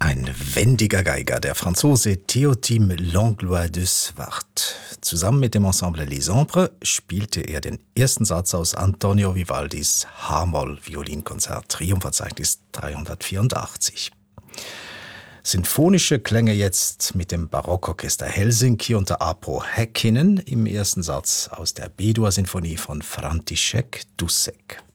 Ein wendiger Geiger, der Franzose Théotime Langlois de Swart. Zusammen mit dem Ensemble Les Ombres spielte er den ersten Satz aus Antonio Vivaldis H-Moll-Violinkonzert, Triumphverzeichnis 384. Sinfonische Klänge jetzt mit dem Barockorchester Helsinki unter Apo Häkkinen im ersten Satz aus der B-Dur-Sinfonie von František Dušek.